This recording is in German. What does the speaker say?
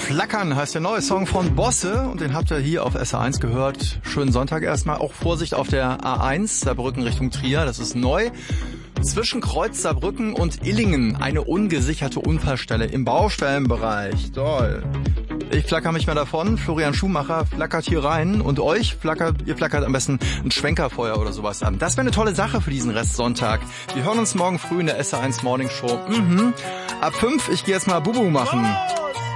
Flackern heißt der neue Song von Bosse und den habt ihr hier auf SR1 gehört. Schönen Sonntag erstmal. Auch Vorsicht auf der A1, Saarbrücken Richtung Trier, das ist neu. Zwischen Kreuz Saarbrücken und Illingen eine ungesicherte Unfallstelle im Baustellenbereich. Toll. Ich flacker mich mal davon. Florian Schumacher flackert hier rein und ihr flackert am besten ein Schwenkerfeuer oder sowas an. Das wäre eine tolle Sache für diesen Restsonntag. Wir hören uns morgen früh in der SR1 Morning Show. Ab 5, ich gehe jetzt mal Bubu machen.